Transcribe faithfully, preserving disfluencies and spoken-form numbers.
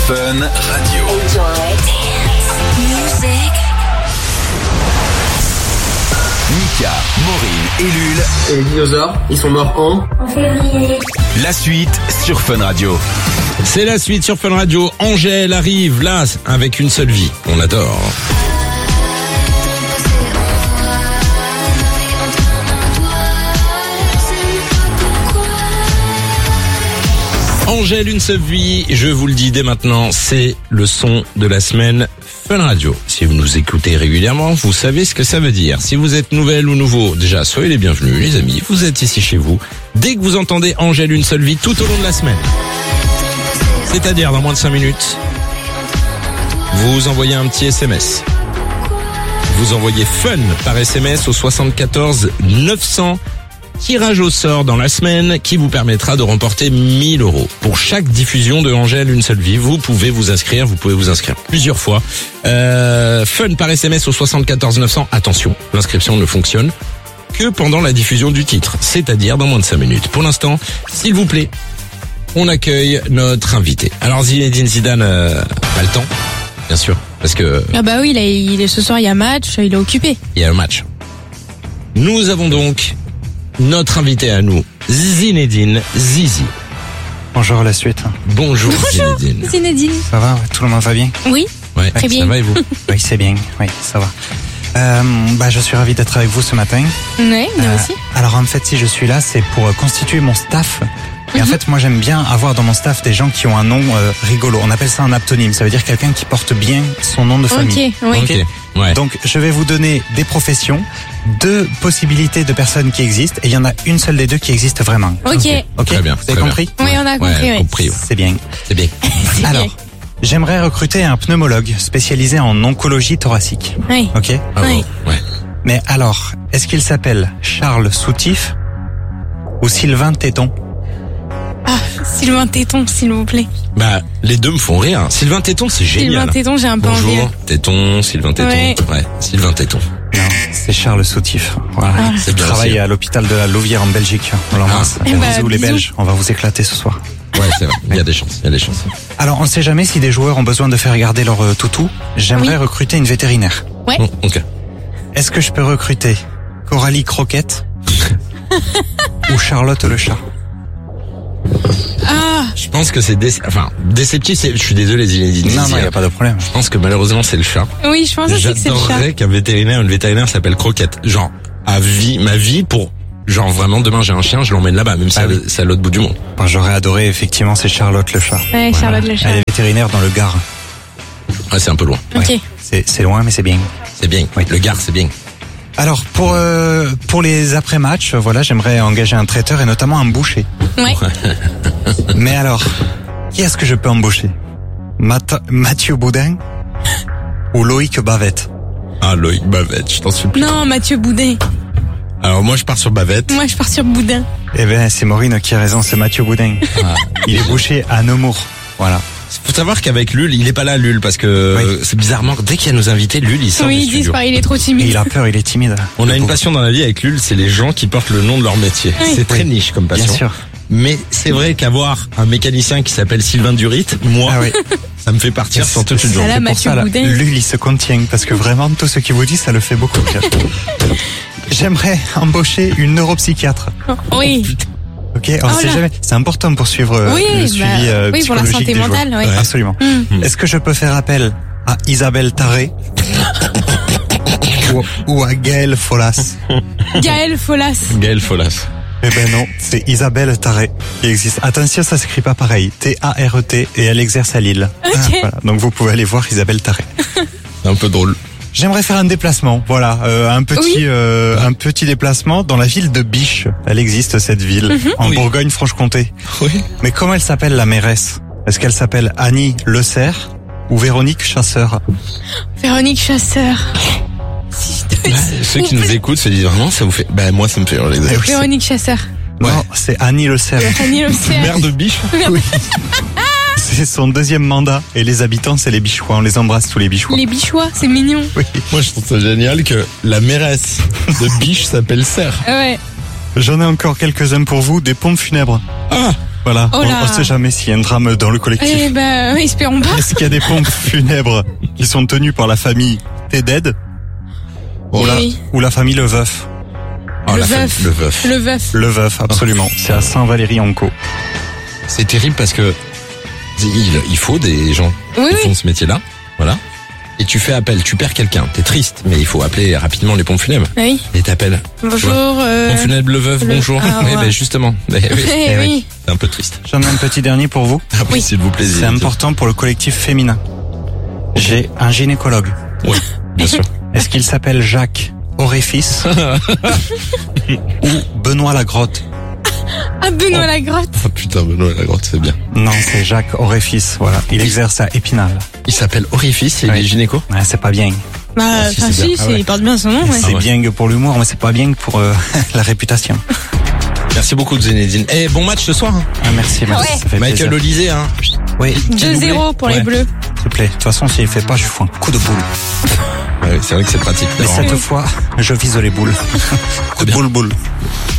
Fun Radio. Enjoy dance music. Mika, Maureen et Lul. Et les dinosaures, ils sont morts en... En février. La suite sur Fun Radio. C'est la suite sur Fun Radio. Angèle arrive là avec une seule vie. On adore. Angèle, une seule vie, je vous le dis dès maintenant, c'est le son de la semaine Fun Radio. Si vous nous écoutez régulièrement, vous savez ce que ça veut dire. Si vous êtes nouvelle ou nouveau, déjà, soyez les bienvenus, les amis. Vous êtes ici chez vous. Dès que vous entendez Angèle, une seule vie, tout au long de la semaine, c'est-à-dire dans moins de cinq minutes, vous envoyez un petit S M S. Vous envoyez Fun par S M S au soixante-quatorze neuf cents. Tirage au sort dans la semaine qui vous permettra de remporter mille euros. Pour chaque diffusion de Angèle, une seule vie, vous pouvez vous inscrire, vous pouvez vous inscrire plusieurs fois. Euh, fun par S M S au soixante-quatorze neuf cents. Attention, l'inscription ne fonctionne que pendant la diffusion du titre, c'est-à-dire dans moins de cinq minutes. Pour l'instant, s'il vous plaît, on accueille notre invité. Alors Zinedine Zidane euh, a le temps, bien sûr, parce que... Ah bah oui, là, il est, ce soir il y a match, il est occupé. Il y a un match. Nous avons donc... notre invité à nous, Zinedine Zizi. Bonjour la suite. Bonjour, Bonjour Zinedine. Zinedine. Ça va, ouais, tout le monde va bien? Oui, Ouais, Très ça bien. va et vous? Oui, c'est bien, oui, ça va. Euh, bah, je suis ravi d'être avec vous ce matin. ouais, nous Euh, aussi. alors en fait, si je suis là, c'est pour euh, constituer mon staff. Et en Mhm. fait, moi j'aime bien avoir dans mon staff des gens qui ont un nom euh, rigolo. On appelle ça un aptonyme, ça veut dire quelqu'un qui porte bien son nom de famille. Ok, oui. Ok, ouais. Donc je vais vous donner des professions, deux possibilités de personnes qui existent, et il y en a une seule des deux qui existe vraiment. Ok, Ok, Très bien, vous avez très compris? oui, on a compris, Ouais, oui. compris, ouais. C'est bien. C'est bien. C'est Alors, bien. j'aimerais recruter un pneumologue spécialisé en oncologie thoracique. Oui. Ok. Ah Oui. bon, ouais. Mais alors, est-ce qu'il s'appelle Charles Soutif ou Sylvain Téton? Ah, Sylvain Téton, s'il vous plaît. Bah, les deux me font rire. Sylvain Téton, c'est génial. Sylvain Téton, j'ai un peu envie. Bonjour, Téton, Sylvain Téton. Ouais. Ouais, Sylvain Téton. Non, c'est Charles Soutif. Voilà. Ah. C'est Il bien travaille aussi. à l'hôpital de la Louvière en Belgique. On l'embrasse. Ah. Eh Bisous bah, les bisous. Belges. On va vous éclater ce soir. Ouais, c'est vrai. Il y a des chances, il y a des chances. Alors, on ne sait jamais si des joueurs ont besoin de faire garder leur euh, toutou. J'aimerais Oui. recruter une vétérinaire. Ouais. Bon, ok. Est-ce que je peux recruter Coralie Croquette ou Charlotte le chat? Ah, Je pense que c'est déce... enfin, déceptif, c'est... je suis désolé, Zinedine. Non, Zizi, non, il n'y hein. a pas de problème. Je pense que malheureusement, c'est le chat. oui, je pense aussi que c'est le chat. J'adorerais qu'un vétérinaire, une vétérinaire s'appelle Croquette. Genre, à vie, ma vie pour, genre vraiment demain j'ai un chien, je l'emmène là-bas, même si Ah c'est à- oui. c'est à l'autre bout du monde. Bon, j'aurais adoré, effectivement, c'est Charlotte le chat. Ouais, Charlotte le chat. Elle est vétérinaire dans le Gard. Ouais, c'est un peu loin. Ok. Ouais. C'est, c'est loin, mais c'est bien. C'est bien. Oui. Le Gard, c'est bien. Alors, pour, euh, pour les après-matchs, voilà, j'aimerais engager un traiteur et notamment un boucher. Ouais. Mais alors, qui est-ce que je peux embaucher? Mat- Mathieu Boudin ou Loïc Bavette? Ah, Loïc Bavette, je t'en supplie. Non, Mathieu Boudin. Alors moi, je pars sur Bavette. Moi, je pars sur Boudin. Eh ben, c'est Maureen qui a raison, c'est Mathieu Boudin. Ah. Il est boucher à Nemours. Voilà. Faut savoir qu'avec Lul, il est pas là, Lul, parce que Oui. euh, c'est bizarrement, dès qu'il y a nos invités, Lul, il sort Oui, du ils disent studio. pas, il est trop Et timide. il a peur, il est timide. On a Le une pauvre. passion dans la vie avec Lul, c'est les gens qui portent le nom de leur métier. Oui. C'est très Oui. niche comme passion. Bien sûr. Mais c'est vrai qu'avoir un mécanicien qui s'appelle Sylvain Durit, moi, Ah oui. ça me fait partir C'est- sur toute une c'est- journée. là, c'est pour Mathieu ça, là, Boudin. Lul, il se contient, parce que vraiment, tout ce qu'il vous dit, ça le fait beaucoup rire. J'aimerais embaucher une neuropsychiatre. Oui. Ok, on Oh sait là. jamais. C'est important pour suivre euh, Oui, le bah, suivi euh, oui, pour la psychologique santé des mentale, joueurs. ouais. Absolument. Hmm. Est-ce que je peux faire appel à Isabelle Taré ou, ou à Gaël Folas? Gaël Folas. Gaël Folas. Eh ben non, c'est Isabelle Taré qui existe. Attention, ça s'écrit pas pareil. T A R E T et elle exerce à Lille. Ok. Ah, voilà. Donc vous pouvez aller voir Isabelle Taré. C'est un peu drôle. J'aimerais faire un déplacement, voilà, euh, un petit, Oui. euh, un petit déplacement dans la ville de Biche. Elle existe cette ville en Oui. Bourgogne-Franche-Comté. Oui. Mais comment elle s'appelle la mairesse? Est-ce qu'elle s'appelle Annie Le Cerf ou Véronique Chasseur? Véronique Chasseur. Si je te dis. Ceux qui nous écoutent se disent vraiment, ça vous fait, bah, moi, ça me fait rire les Eh oui, c'est- Véronique Chasseur. Ouais. Non, c'est Annie Le Cerf. Annie Océane. Mère de biche. Oui. C'est son deuxième mandat et les habitants, c'est les Bichois. On les embrasse tous les Bichois. Les Bichois, c'est mignon. Oui. Moi, je trouve ça génial que la mairesse de biche s'appelle Serre. Ouais. J'en ai encore quelques-uns pour vous, des pompes funèbres. Ah, Voilà, Oh on, là. on sait jamais s'il y a un drame dans le collectif. Eh ben, espérons pas. Est-ce qu'il y a des pompes funèbres qui sont tenues par la famille T-Dead ou, la, Oui. ou la famille Le Veuf? Oh, Le la veuf. famille- le veuf. Le veuf. Le Veuf, absolument. C'est à Saint-Valery-en-Caux. C'est terrible parce que il, il faut des gens Oui, qui oui. font ce métier-là. Voilà. Et tu fais appel, tu perds quelqu'un, t'es triste, mais il faut appeler rapidement les pompes funèbres. Oui. Et t'appelles. Bonjour. Euh... Pompe funèbre Le Veuf, le- bonjour. Ah, Eh ouais. ben justement. Eh oui, Eh Eh oui. oui. c'est un peu triste. J'en ai un petit dernier pour vous. Ah Oui. s'il vous plaît. C'est important pour le collectif féminin. J'ai un gynécologue. Oui, bien sûr. Est-ce qu'il s'appelle Jacques Auréfils ou Benoît Lagrotte? Ah, Benoît Lagrotte. Oh putain, Benoît Lagrotte, c'est bien. Non, c'est Jacques Auréfils, voilà. Il exerce à Épinal. Il s'appelle Orifice et il Oui. est gynéco. Ouais, c'est pas bien. Bah, Ah, si, enfin, c'est si, bien. c'est- Ah ouais. il porte bien son nom, ouais. C'est Ah ouais. bien que pour l'humour, mais c'est pas bien que pour euh, la réputation. Merci beaucoup Zinedine. Et bon match ce soir. Hein. Ah, merci, merci. Ouais. Ça fait Michael plaisir. Olysée, hein. Oui, Petit deux doublé. zéro pour les Ouais. Bleus. s'il te plaît. De toute façon, s'il fait pas, je lui fous un coup de boule. Ouais, c'est vrai que c'est pratique. Mais d'avoir- cette fois, je vise les boules. Coup de bien. boule, boule.